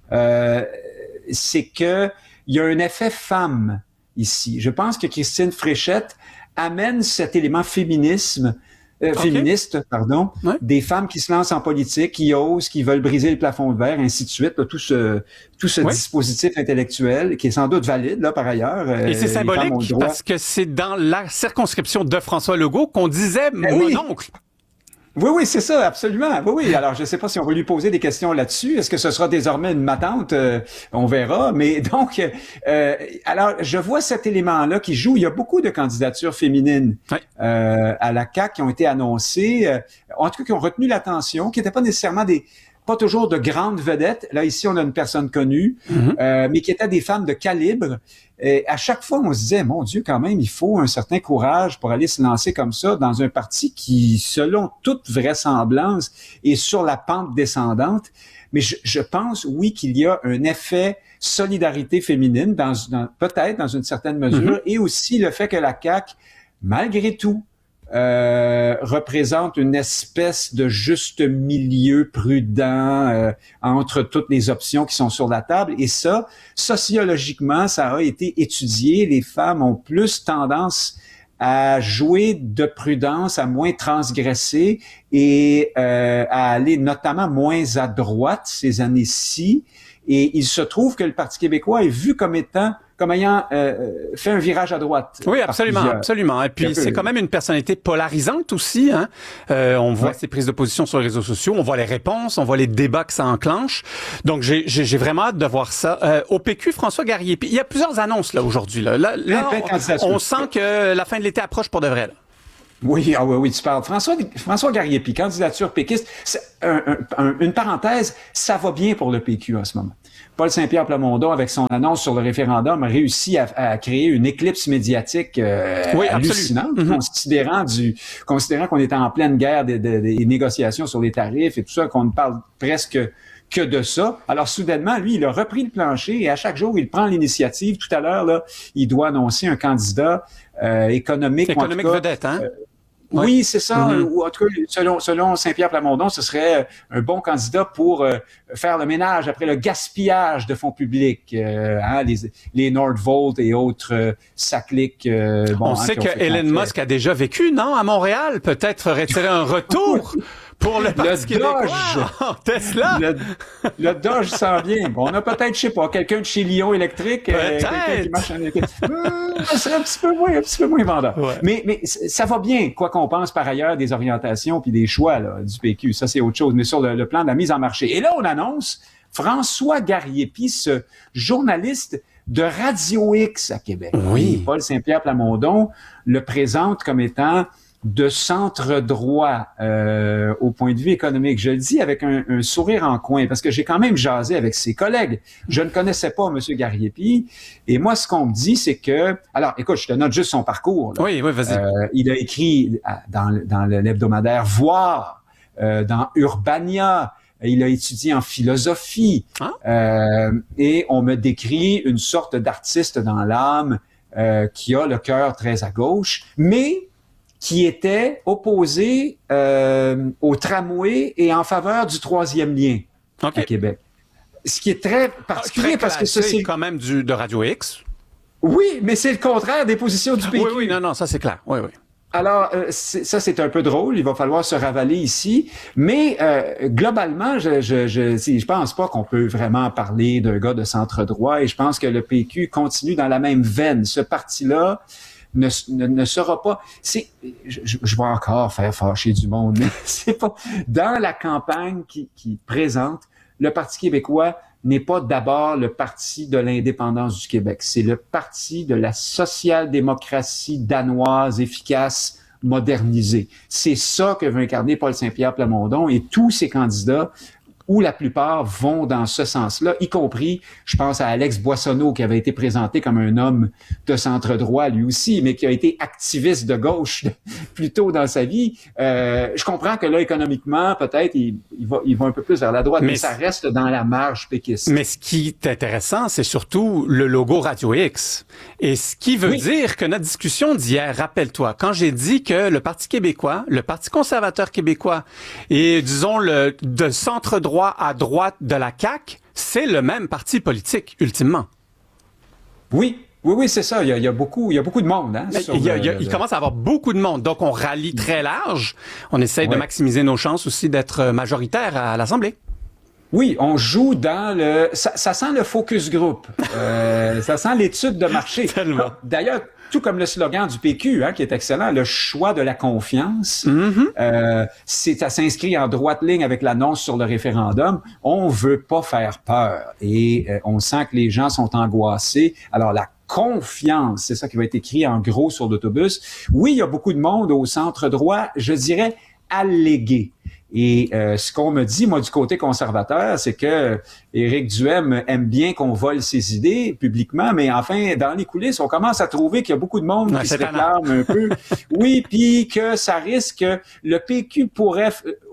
C'est que il y a un effet femme ici. Je pense que Christine Fréchette amène cet élément féministe, des femmes qui se lancent en politique, qui osent, qui veulent briser le plafond de verre, ainsi de suite, là, tout ce dispositif intellectuel qui est sans doute valide, là, par ailleurs. Et c'est symbolique parce que c'est dans la circonscription de François Legault qu'on disait mon oncle. Oui, c'est ça, absolument. Oui. Alors, je ne sais pas si on va lui poser des questions là-dessus. Est-ce que ce sera désormais une matante? On verra. Mais donc, alors, je vois cet élément-là qui joue. Il y a beaucoup de candidatures féminines à la CAQ qui ont été annoncées, en tout cas qui ont retenu l'attention, qui n'étaient pas nécessairement pas toujours de grandes vedettes. Là, ici, on a une personne connue, mais qui étaient des femmes de calibre. Et à chaque fois, on se disait, mon Dieu, quand même, il faut un certain courage pour aller se lancer comme ça dans un parti qui, selon toute vraisemblance, est sur la pente descendante. Mais je pense, oui, qu'il y a un effet solidarité féminine, peut-être dans une certaine mesure, et aussi le fait que la CAQ, malgré tout, représente une espèce de juste milieu prudent entre toutes les options qui sont sur la table. Et ça, sociologiquement, ça a été étudié. Les femmes ont plus tendance à jouer de prudence, à moins transgresser et à aller notamment moins à droite ces années-ci. Et il se trouve que le Parti québécois est vu comme ayant fait un virage à droite. Oui, absolument. Et puis, c'est quand même une personnalité polarisante aussi. On voit ses prises de position sur les réseaux sociaux, on voit les réponses, on voit les débats que ça enclenche. Donc, j'ai vraiment hâte de voir ça. Au PQ, François Garrier. Puis, il y a plusieurs annonces là aujourd'hui. Là, on sent que la fin de l'été approche pour de vrai. Là. Oui, tu parles. François Gariepi, candidature péquiste. Une parenthèse, ça va bien pour le PQ en ce moment. Paul Saint-Pierre Plamondon, avec son annonce sur le référendum, a réussi à créer une éclipse médiatique hallucinante, considérant qu'on était en pleine guerre des négociations sur les tarifs et tout ça, qu'on ne parle presque que de ça. Alors, soudainement, lui, il a repris le plancher et à chaque jour, il prend l'initiative. Tout à l'heure, là, il doit annoncer un candidat économique. Économique vedette, hein? Oui, c'est ça. Ou en tout cas, selon Saint-Pierre Plamondon, ce serait un bon candidat pour faire le ménage après le gaspillage de fonds publics, les Nordvolt et autres sacliques. On sait que Elon Musk a déjà vécu, non, à Montréal. Peut-être ferait-il un retour pour le Parti québécois en Tesla. Le Dodge s'en vient. Bon, on a peut-être, je sais pas, quelqu'un de chez Lyon Électrique, quelqu'un qui marche en électrique. C'est un petit peu moins vendeur. Ouais. Mais ça va bien, quoi qu'on pense par ailleurs des orientations puis des choix là, du PQ. Ça, c'est autre chose. Mais sur le plan de la mise en marché. Et là, on annonce François Gariepi, ce journaliste de Radio X à Québec. Oui. Et Paul Saint-Pierre Plamondon le présente comme étant de centre droit au point de vue économique. Je le dis avec un sourire en coin, parce que j'ai quand même jasé avec ses collègues. Je ne connaissais pas M. Gariepi, et moi, ce qu'on me dit, c'est que... Alors, écoute, je te note juste son parcours. Là. Oui, vas-y. Il a écrit dans l'hebdomadaire Voir, dans Urbania, il a étudié en philosophie, et on me décrit une sorte d'artiste dans l'âme qui a le cœur très à gauche, mais qui était opposé au tramway et en faveur du troisième lien à Québec. Ce qui est très particulier parce que c'est quand même de Radio X. Oui, mais c'est le contraire des positions du PQ. Oui, non, ça c'est clair. Oui. Alors, ça, c'est un peu drôle. Il va falloir se ravaler ici. Mais globalement, je pense pas qu'on peut vraiment parler d'un gars de centre-droit et je pense que le PQ continue dans la même veine. Ce parti-là ne sera pas... Je vais encore faire fâcher du monde, mais c'est pas... Dans la campagne qui présente, le Parti québécois n'est pas d'abord le parti de l'indépendance du Québec. C'est le parti de la social-démocratie danoise, efficace, modernisée. C'est ça que veut incarner Paul Saint-Pierre Plamondon et tous ses candidats, où la plupart vont dans ce sens-là, y compris, je pense à Alex Boissonneau, qui avait été présenté comme un homme de centre-droit lui aussi, mais qui a été activiste de gauche plus tôt dans sa vie. Je comprends que là, économiquement, peut-être, il va un peu plus vers la droite, mais ça reste dans la marge péquiste. Mais ce qui est intéressant, c'est surtout le logo Radio X. Et ce qui veut dire que notre discussion d'hier, rappelle-toi, quand j'ai dit que le Parti québécois, le Parti conservateur québécois et, disons, de centre-droit à droite de la CAQ, c'est le même parti politique, ultimement. Oui, c'est ça. Il y a beaucoup de monde. Hein, il commence à avoir beaucoup de monde. Donc, on rallie très large. On essaye de maximiser nos chances aussi d'être majoritaire à l'Assemblée. Oui, on joue dans ça sent le focus group. Ça sent l'étude de marché. Tellement. D'ailleurs, tout comme le slogan du PQ, qui est excellent, le choix de la confiance, ça s'inscrit en droite ligne avec l'annonce sur le référendum. On veut pas faire peur et on sent que les gens sont angoissés. Alors, la confiance, c'est ça qui va être écrit en gros sur l'autobus. Oui, il y a beaucoup de monde au centre droit, je dirais allégué. Et ce qu'on me dit, moi, du côté conservateur, c'est que Éric Duhem aime bien qu'on vole ses idées publiquement, mais enfin, dans les coulisses, on commence à trouver qu'il y a beaucoup de monde qui se réclame un peu. Oui, puis que ça risque, le PQ pourrait...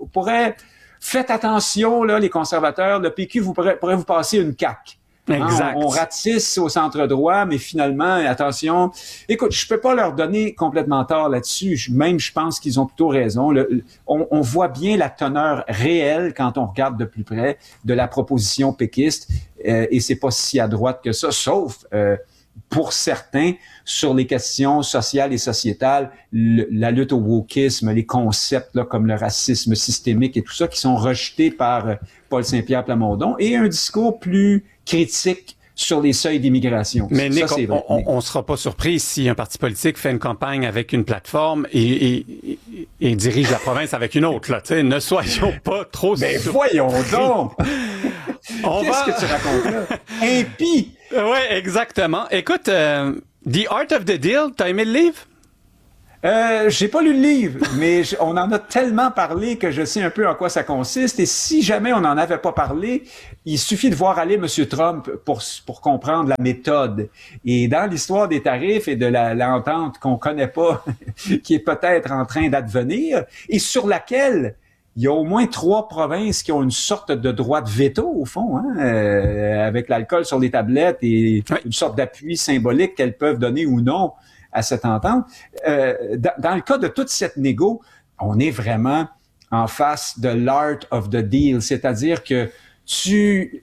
Faites attention, là, les conservateurs, le PQ pourrait vous passer une CAQ. Exact. On ratisse au centre droit, mais finalement, attention. Écoute, je peux pas leur donner complètement tort là-dessus. Même, je pense qu'ils ont plutôt raison. On voit bien la teneur réelle quand on regarde de plus près de la proposition péquiste, et c'est pas si à droite que ça, sauf pour certains sur les questions sociales et sociétales, la lutte au wokisme, les concepts là, comme le racisme systémique et tout ça qui sont rejetés par Paul Saint-Pierre Plamondon, et un discours plus critique sur les seuils d'immigration. Mais Nick, on sera pas surpris si un parti politique fait une campagne avec une plateforme et dirige la province avec une autre. Là, ne soyons pas trop surpris. Mais voyons donc! Qu'est-ce que tu racontes là? Impie! Oui, exactement. Écoute, The Art of the Deal, t'as aimé le livre? J'ai pas lu le livre, mais on en a tellement parlé que je sais un peu en quoi ça consiste. Et si jamais on n'en avait pas parlé, il suffit de voir aller M. Trump pour comprendre la méthode. Et dans l'histoire des tarifs et de l'entente qu'on connaît pas, qui est peut-être en train d'advenir, et sur laquelle il y a au moins 3 provinces qui ont une sorte de droit de veto, au fond, avec l'alcool sur les tablettes et une sorte d'appui symbolique qu'elles peuvent donner ou non à cette entente. Dans le cas de toute cette négo, on est vraiment en face de l'art of the deal, c'est-à-dire que tu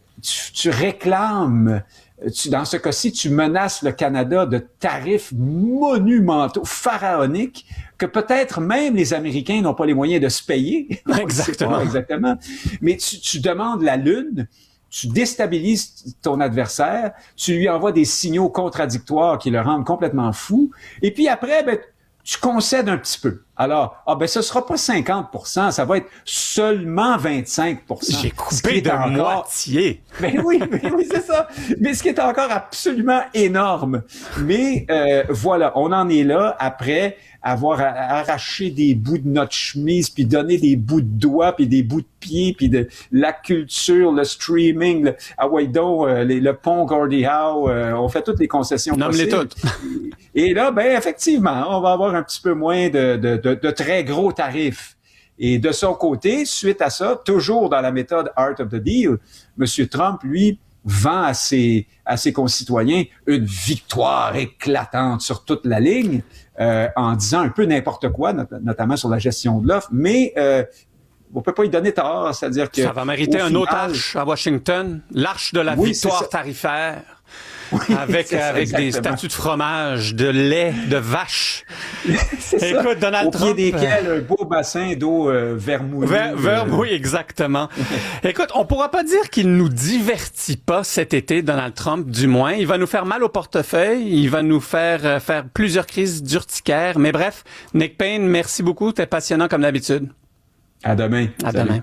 réclames, dans ce cas-ci, tu menaces le Canada de tarifs monumentaux, pharaoniques, que peut-être même les Américains n'ont pas les moyens de se payer. Exactement. Exactement. Mais tu demandes la lune, tu déstabilises ton adversaire, tu lui envoies des signaux contradictoires qui le rendent complètement fou, et puis après, tu concèdes un petit peu. Alors, ce sera pas 50%, ça va être seulement 25%. J'ai coupé de moitié. Ben oui, c'est ça. Mais ce qui est encore absolument énorme. Mais voilà, on en est là après avoir arraché des bouts de notre chemise, puis donné des bouts de doigts, puis des bouts de pieds, puis de la culture, le streaming, le pont Gordie Howe, on fait toutes les concessions possibles. Nomme-les toutes. Et là, effectivement, on va avoir un petit peu moins de très gros tarifs. Et de son côté, suite à ça, toujours dans la méthode Art of the Deal, M. Trump, lui, vend à ses concitoyens une victoire éclatante sur toute la ligne, en disant un peu n'importe quoi, notamment sur la gestion de l'offre, mais on peut pas y donner tort, c'est-à-dire que... Ça va mériter un autre arche à Washington, l'arche de la victoire tarifaire. Oui, avec des statues de fromage, de lait, de vache. C'est écoute, ça. Donald Trump... Au pied desquels un beau bassin d'eau vermouillée. Oui, exactement. Écoute, on pourra pas dire qu'il nous divertit pas cet été, Donald Trump, du moins. Il va nous faire mal au portefeuille, il va nous faire plusieurs crises d'urticaire. Mais bref, Nick Payne, merci beaucoup, t'es passionnant comme d'habitude. À demain. À demain.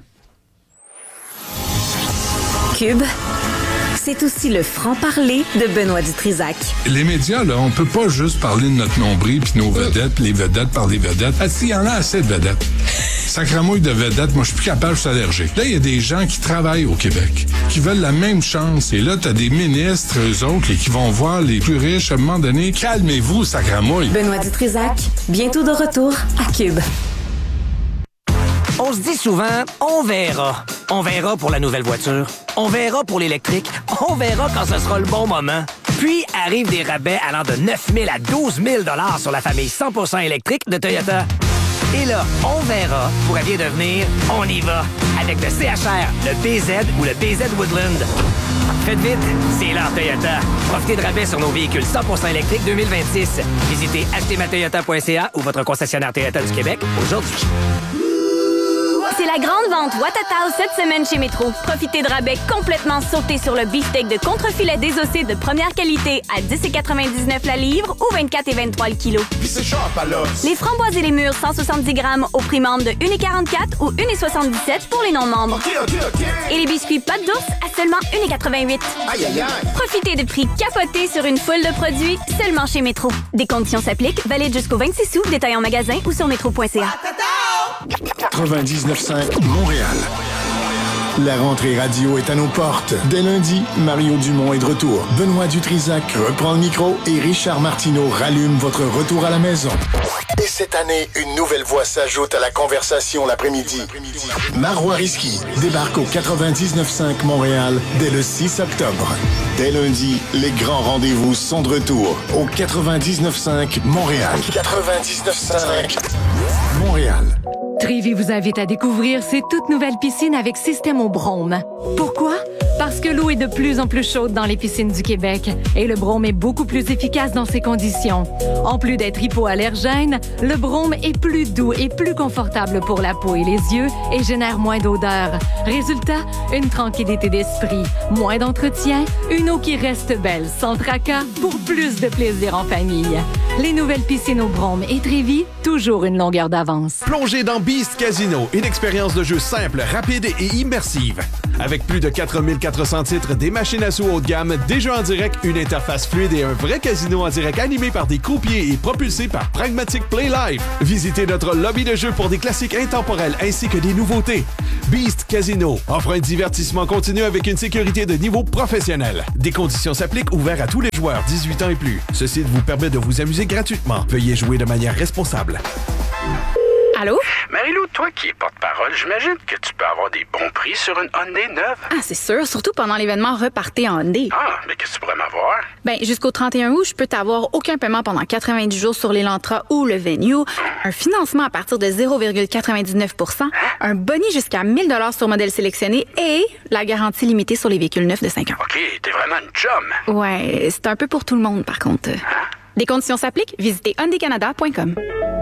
Cube, c'est aussi le franc-parler de Benoît Dutrisac. Les médias, là, on peut pas juste parler de notre nombril puis nos vedettes, puis les vedettes par les vedettes. Il y en a assez de vedettes. Sacramouille de vedettes, moi, je suis plus capable, je suis allergique. Là, il y a des gens qui travaillent au Québec, qui veulent la même chance. Et là, t'as des ministres, eux autres, qui vont voir les plus riches à un moment donné. Calmez-vous, Sacramouille. Benoît Dutrisac, bientôt de retour à Cube. On se dit souvent, on verra. On verra pour la nouvelle voiture. On verra pour l'électrique. On verra quand ce sera le bon moment. Puis arrivent des rabais allant de 9 000 à 12 000 $ sur la famille 100% électrique de Toyota. Et là, on verra pourrait bien devenir on y va avec le CHR, le BZ ou le BZ Woodland. Faites vite, c'est l'heure Toyota. Profitez de rabais sur nos véhicules 100% électriques 2026. Visitez achetezmatoyota.ca ou votre concessionnaire Toyota du Québec aujourd'hui. C'est la grande vente Watatao cette semaine chez Métro. Profitez de rabais complètement sautés sur le beefsteak de contrefilet désossé de première qualité à 10,99 la livre ou 24,23 le kilo. Les framboises et les mûres 170 grammes au prix membre de 1,44 ou 1,77 pour les non-membres. Et les biscuits pâte d'ours à seulement 1,88. Profitez de prix capotés sur une foule de produits seulement chez Métro. Des conditions s'appliquent, valides jusqu'au 26 août, détail en magasin ou sur métro.ca. 99.5 Montréal. La rentrée radio est à nos portes. Dès lundi, Mario Dumont est de retour. Benoît Dutrisac reprend le micro et Richard Martineau rallume votre retour à la maison. Et cette année, une nouvelle voix s'ajoute à la conversation l'après-midi. Marois Risky débarque au 99.5 Montréal dès le 6 octobre. Dès lundi, les grands rendez-vous sont de retour au 99.5 Montréal. 99.5 Montréal. Trévi vous invite à découvrir ses toutes nouvelles piscines avec système au brome. Pourquoi? Parce que l'eau est de plus en plus chaude dans les piscines du Québec et le brome est beaucoup plus efficace dans ces conditions. En plus d'être hypoallergène, le brome est plus doux et plus confortable pour la peau et les yeux et génère moins d'odeur. Résultat, une tranquillité d'esprit, moins d'entretien, une eau qui reste belle sans tracas pour plus de plaisir en famille. Les nouvelles piscines au brome et Trévi, toujours toujours une longueur d'avance. Plongez dans Beast Casino, une expérience de jeu simple, rapide et immersive. Avec plus de 4400 titres, des machines à sous haut de gamme, des jeux en direct, une interface fluide et un vrai casino en direct animé par des croupiers et propulsé par Pragmatic Play Live. Visitez notre lobby de jeu pour des classiques intemporels ainsi que des nouveautés. Beast Casino offre un divertissement continu avec une sécurité de niveau professionnel. Des conditions s'appliquent, ouverts à tous les joueurs 18 ans et plus. Ce site vous permet de vous amuser gratuitement. Veuillez jouer de manière responsable. Allô? Marie-Lou, toi qui es porte-parole, j'imagine que tu peux avoir des bons prix sur une Hyundai neuve. Ah, c'est sûr, surtout pendant l'événement Repartez en Hyundai. Ah, mais qu'est-ce que tu pourrais m'avoir? Ben, jusqu'au 31 août, je peux t'avoir aucun paiement pendant 90 jours sur l'Elantra ou le Venue, un financement à partir de 0,99 %, un boni jusqu'à 1 000 $ sur modèle sélectionné et la garantie limitée sur les véhicules neufs de 5 ans. OK, t'es vraiment une chum. Ouais, c'est un peu pour tout le monde, par contre. Des conditions s'appliquent, visitez hyundaicanada.com.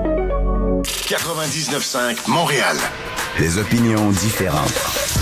99.5 Montréal. Les opinions différentes.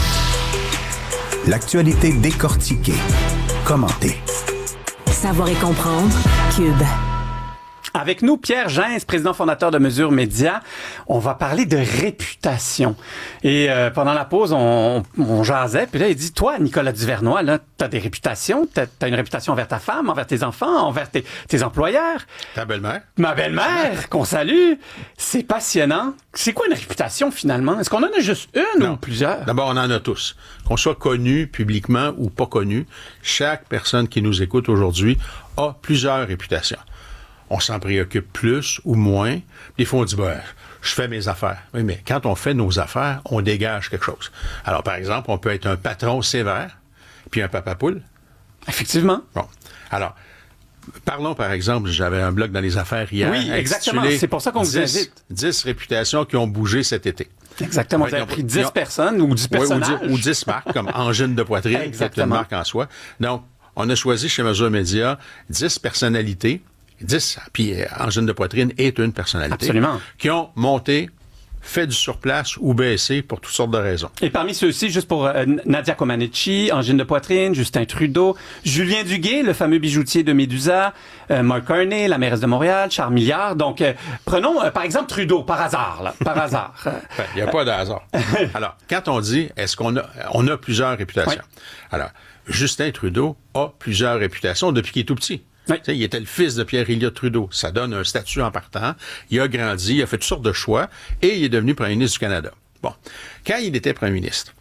L'actualité décortiquée. Commentée. Savoir et comprendre. Cube. Avec nous, Pierre Gens, président fondateur de Mesures Média. On va parler de réputation. Et pendant la pause, on jasait, puis là, il dit, toi, Nicolas Duvernois, là, t'as des réputations, t'as une réputation envers ta femme, envers tes enfants, envers tes employeurs. Ta belle-mère. Ma belle-mère, qu'on salue. C'est passionnant. C'est quoi une réputation, finalement? Est-ce qu'on en a juste une ou plusieurs? D'abord, on en a tous. Qu'on soit connu publiquement ou pas connu, chaque personne qui nous écoute aujourd'hui a plusieurs réputations. On s'en préoccupe plus ou moins. Des fois, on dit, je fais mes affaires. Oui, mais quand on fait nos affaires, on dégage quelque chose. Alors, par exemple, on peut être un patron sévère, puis un papa-poule. Effectivement. Bon. Alors, parlons, par exemple, j'avais un blog dans les affaires hier. Oui, exactement. C'est pour ça qu'on vous invite. 10 réputations qui ont bougé cet été. Exactement. Vous avez pris 10 personnes ou 10 personnages. Oui, ou 10 marques, comme Engine de poitrine, c'est une marque en soi. Donc, on a choisi chez Mesures Média 10 personnalités, 10, puis Engine de poitrine est une personnalité. Absolument. Qui ont monté, fait du surplace ou baissé pour toutes sortes de raisons. Et parmi ceux-ci, juste pour Nadia Comaneci, Engine de poitrine, Justin Trudeau, Julien Duguay, le fameux bijoutier de Médusa, Mark Carney, la mairesse de Montréal, Charles Milliard. Donc, prenons par exemple Trudeau, par hasard, là, par hasard. Il n'y a pas de hasard. Alors, quand on dit, est-ce qu'on a plusieurs réputations? Oui. Alors, Justin Trudeau a plusieurs réputations depuis qu'il est tout petit. Oui. Il était le fils de Pierre Elliott Trudeau. Ça donne un statut en partant. Il a grandi, il a fait toutes sortes de choix et il est devenu premier ministre du Canada. Bon. Quand il était premier ministre,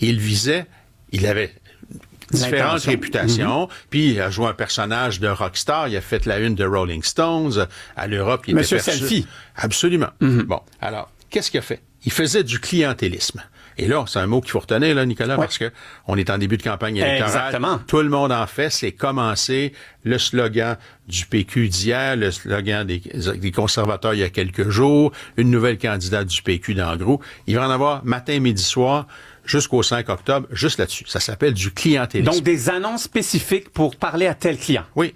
il avait différentes réputations, puis il a joué un personnage de rockstar, il a fait la une de Rolling Stones, à l'Europe, il était Monsieur Selfie. Absolument. Bon. Alors, qu'est-ce qu'il a fait? Il faisait du clientélisme. Et là, c'est un mot qu'il faut retenir, là, Nicolas, parce que on est en début de campagne électorale. Exactement. Tout le monde en fait. C'est commencé le slogan du PQ d'hier, le slogan des conservateurs il y a quelques jours, une nouvelle candidate du PQ dans le gros. Il va en avoir matin, midi, soir, jusqu'au 5 octobre, juste là-dessus. Ça s'appelle du clientélisme. Donc, des annonces spécifiques pour parler à tel client. Oui.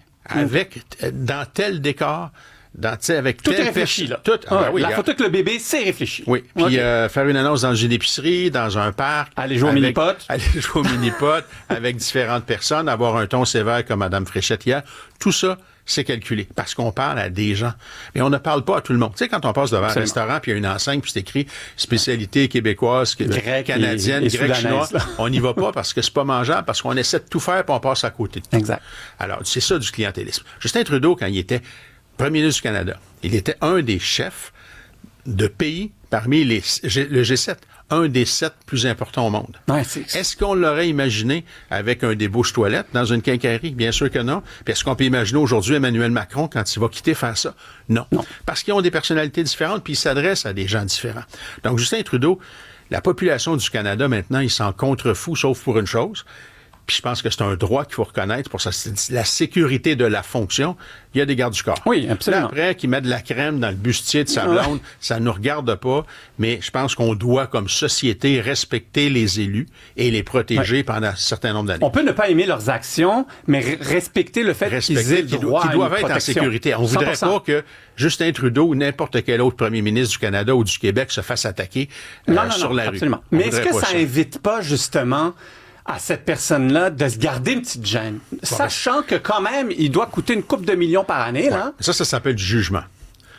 Dans tel décor, avec tout est réfléchi, là. La photo avec le bébé, c'est réfléchi. Oui. Puis faire une annonce dans une épicerie, dans un parc. Aller jouer au mini-pot. Aller jouer au mini-pot avec différentes personnes, avoir un ton sévère comme Mme Fréchette hier. Tout ça, c'est calculé. Parce qu'on parle à des gens. Mais on ne parle pas à tout le monde. Tu sais, quand on passe devant un restaurant, puis il y a une enseigne, puis c'est écrit spécialité québécoise, canadienne, grec, chinois, on n'y va pas parce que c'est pas mangeable, parce qu'on essaie de tout faire, puis on passe à côté de tout. Exact. Alors, c'est ça du clientélisme. Justin Trudeau, quand il était premier ministre du Canada, il était un des chefs de pays parmi le G7, un des 7 plus importants au monde. Ouais, est-ce qu'on l'aurait imaginé avec un débouche toilette dans une quincaillerie? Bien sûr que non. Puis est-ce qu'on peut imaginer aujourd'hui Emmanuel Macron quand il va quitter faire ça? Non. Parce qu'ils ont des personnalités différentes puis ils s'adressent à des gens différents. Donc, Justin Trudeau, la population du Canada maintenant, il s'en contrefout, sauf pour une chose. Puis je pense que c'est un droit qu'il faut reconnaître pour ça, la sécurité de la fonction. Il y a des gardes du corps. Oui, absolument. Là, après, qui met de la crème dans le bustier de sa blonde, ça ne nous regarde pas, mais je pense qu'on doit, comme société, respecter les élus et les protéger pendant un certain nombre d'années. On peut ne pas aimer leurs actions, mais respecter le fait qu'ils aient le droit qu'ils doivent être en sécurité. On ne voudrait pas que Justin Trudeau ou n'importe quel autre premier ministre du Canada ou du Québec se fasse attaquer sur la rue. Absolument. Mais est-ce que ça invite pas, justement, à cette personne-là de se garder une petite gêne, sachant que quand même, il doit coûter une couple de millions par année, là. Ça s'appelle du jugement.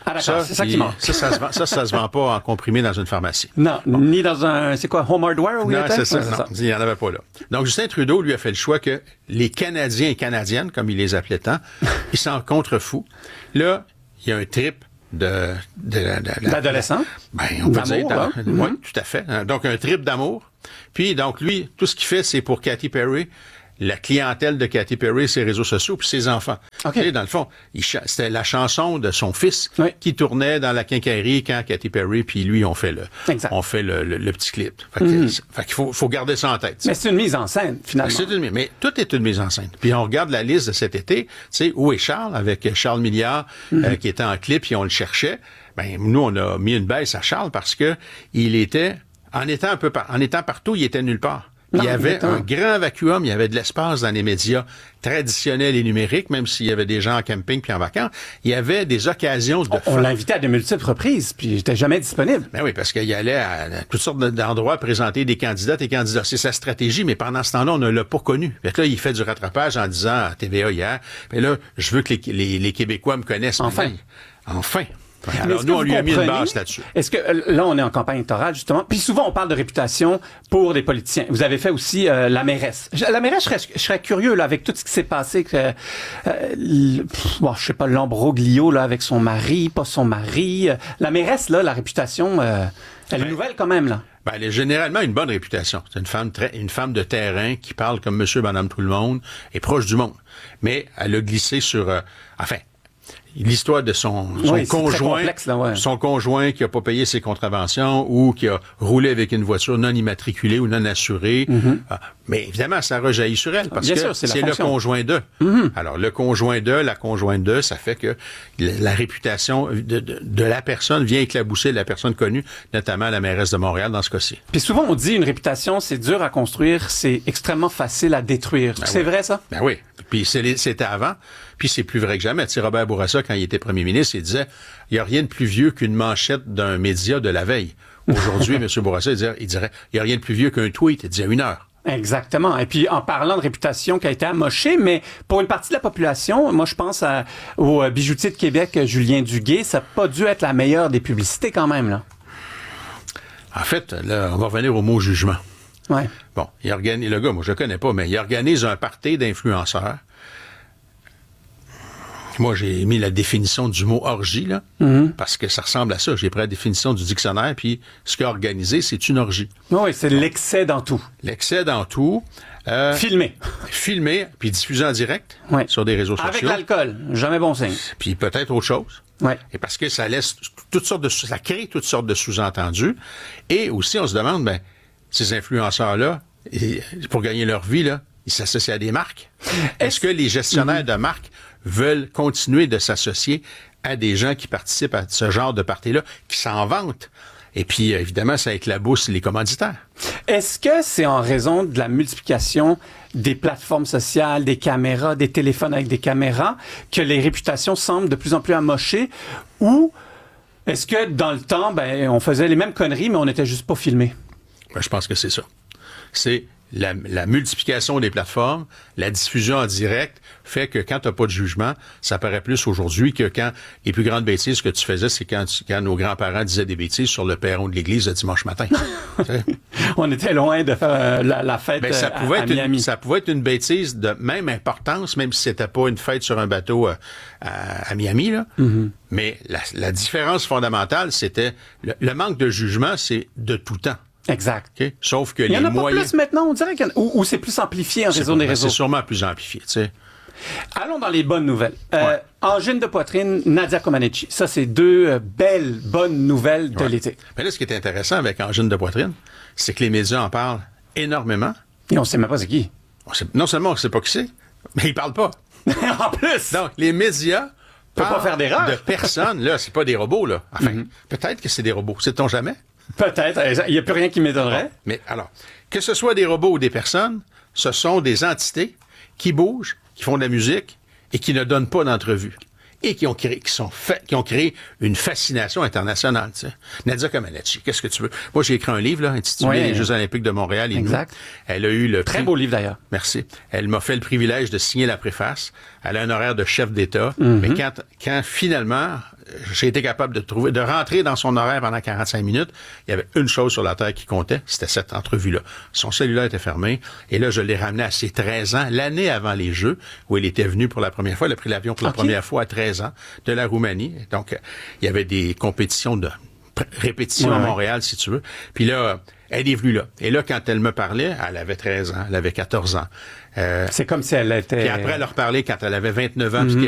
Ah d'accord, c'est ça qui manque. Ça se vend pas en comprimé dans une pharmacie. Non, ni dans un, c'est quoi, Home Hardware? Non, c'est ça, non, il n'y en avait pas là. Donc, Justin Trudeau, lui, a fait le choix que les Canadiens et Canadiennes, comme il les appelait tant, ils s'en contrefoutent. Là, il y a un trip d'adolescent. Ben, on peut dire. Hein? Oui, tout à fait. Donc, un trip d'amour. Puis, donc, lui, tout ce qu'il fait, c'est pour Katy Perry, la clientèle de Katy Perry, ses réseaux sociaux, puis ses enfants. Okay. Dans le fond, c'était la chanson de son fils qui tournait dans la quincaillerie quand Katy Perry puis lui ont fait le petit clip. Fait qu'il faut garder ça en tête. Mais c'est une mise en scène, finalement. Mais tout est une mise en scène. Puis on regarde la liste de cet été, tu sais, où est Charles, avec Charles Milliard, qui était en clip, puis on le cherchait. Ben, nous, on a mis une baisse à Charles parce que il était, en étant partout, il était nulle part. Il y avait un grand vacuum, il y avait de l'espace dans les médias traditionnels et numériques, même s'il y avait des gens en camping puis en vacances. Il y avait des occasions de... On l'invitait à de multiples reprises, puis j'étais jamais disponible. Ben oui, parce qu'il allait à toutes sortes d'endroits présenter des candidates et candidats. C'est sa stratégie, mais pendant ce temps-là, on ne l'a pas connu. Fait que là, il fait du rattrapage en disant à TVA hier, mais là, je veux que les Québécois me connaissent. Enfin. Alors, nous, on lui a mis une base là-dessus. Est-ce que, là, on est en campagne électorale, justement, puis souvent, on parle de réputation pour des politiciens. Vous avez fait aussi la mairesse. La mairesse, je serais curieux, là, avec tout ce qui s'est passé, je sais pas, l'ambroglio, là, avec son mari, pas son mari. La mairesse, là, la réputation, elle est nouvelle quand même, là. Ben, elle a généralement une bonne réputation. C'est une femme de terrain qui parle comme monsieur, madame, tout le monde, est proche du monde. Mais elle a glissé sur... l'histoire de son conjoint, complexe, là, son conjoint qui a pas payé ses contraventions ou qui a roulé avec une voiture non immatriculée ou non assurée. Mais évidemment, ça rejaillit sur elle parce que c'est le conjoint d'eux. Alors, le conjoint d'eux, la conjointe d'eux, ça fait que la réputation de la personne vient éclabousser la personne connue, notamment la mairesse de Montréal dans ce cas-ci. Puis souvent, on dit une réputation, c'est dur à construire, c'est extrêmement facile à détruire. C'est vrai, ça? Ben oui. Puis c'était avant. Puis c'est plus vrai que jamais. Tu sais, Robert Bourassa, quand il était premier ministre, il disait « Il n'y a rien de plus vieux qu'une manchette d'un média de la veille. » Aujourd'hui, M. Bourassa, il dirait « Il n'y a rien de plus vieux qu'un tweet. » Il disait 1 heure. Exactement. Et puis, en parlant de réputation qui a été amochée, mais pour une partie de la population, moi, je pense au bijoutier de Québec, Julien Duguay, ça n'a pas dû être la meilleure des publicités quand même, là. En fait, là, on va revenir au mot jugement. Ouais. Bon, il organise, le gars, moi, je le connais pas, mais il organise un party d'influenceurs. Moi, j'ai mis la définition du mot orgie, là, parce que ça ressemble à ça. J'ai pris la définition du dictionnaire, puis ce qu'il a organisé, c'est une orgie. Oui, c'est l'excès dans tout. L'excès dans tout. Filmé, puis diffusé en direct sur des réseaux sociaux. Avec l'alcool, jamais bon signe. Puis peut-être autre chose. Ouais. Et parce que ça laisse ça crée toutes sortes de sous-entendus. Et aussi, on se demande, ces influenceurs-là, pour gagner leur vie, là, ils s'associent à des marques. Est-ce que les gestionnaires de marques veulent continuer de s'associer à des gens qui participent à ce genre de party-là, qui s'en vantent? Et puis, évidemment, ça éclabousse les commanditaires. Est-ce que c'est en raison de la multiplication des plateformes sociales, des caméras, des téléphones avec des caméras, que les réputations semblent de plus en plus amochées? Ou est-ce que, dans le temps, on faisait les mêmes conneries, mais on n'était juste pas filmés? Je pense que c'est ça. C'est la multiplication des plateformes, la diffusion en direct fait que quand tu n'as pas de jugement, ça paraît plus aujourd'hui que quand les plus grandes bêtises que tu faisais, c'est quand nos grands-parents disaient des bêtises sur le perron de l'église le dimanche matin. On était loin de faire la fête à Miami. Ça pouvait être une bêtise de même importance, même si c'était pas une fête sur un bateau à Miami, là. Mais la différence fondamentale, c'était le manque de jugement, c'est de tout temps. Exact. Okay? Sauf que il y en a pas plus maintenant, on dirait ou c'est plus amplifié en raison des réseaux. C'est sûrement plus amplifié, tu sais. Allons dans les bonnes nouvelles. Angine de poitrine, Nadia Comaneci. Ça, c'est 2 belles, bonnes nouvelles de l'été. Mais là, ce qui est intéressant avec angine de poitrine, c'est que les médias en parlent énormément. Et on sait même pas c'est qui. Non seulement on sait pas qui c'est, mais ils parlent pas. En plus! Donc, les médias parlent pas faire d'erreur. de personnes. Là, c'est pas des robots, là. Enfin, peut-être que c'est des robots. Sait-on jamais? Peut-être. Il n'y a plus rien qui m'étonnerait. Mais alors, que ce soit des robots ou des personnes, ce sont des entités qui bougent, qui font de la musique et qui ne donnent pas d'entrevue. Et qui ont créé une fascination internationale. Tu sais. Nadia Comaneci, qu'est-ce que tu veux? Moi, j'ai écrit un livre là, intitulé Les Jeux olympiques de Montréal. Exact. Elle a eu le très beau livre d'ailleurs. Merci. Elle m'a fait le privilège de signer la préface. Elle a un horaire de chef d'État. Mais quand finalement, j'ai été capable de rentrer dans son horaire pendant 45 minutes. Il y avait une chose sur la Terre qui comptait, c'était cette entrevue-là. Son cellulaire était fermé, et là, je l'ai ramené à ses 13 ans, l'année avant les Jeux, où il était venu pour la première fois. Il a pris l'avion pour la première fois à 13 ans de la Roumanie. Donc, il y avait des compétitions de répétition à Montréal, si tu veux. Puis là, elle est venue là. Et là, quand elle me parlait, elle avait 13 ans, elle avait 14 ans. C'est comme si elle était... Puis après, elle leur parlait quand elle avait 29 ans,